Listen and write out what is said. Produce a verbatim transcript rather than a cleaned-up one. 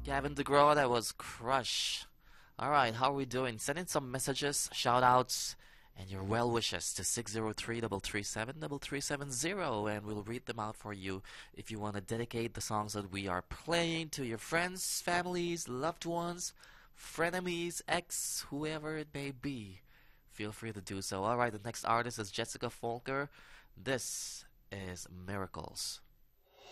Gavin DeGraw, that was Crush. Alright, how are we doing? Send in some messages, shout outs, and your well wishes to six zero three, three three seven, three three seven zero, and we'll read them out for you. If you want to dedicate the songs that we are playing to your friends, families, loved ones, frenemies, ex, whoever it may be, feel free to do so. Alright, the next artist is Jessica Folker. This is Miracles.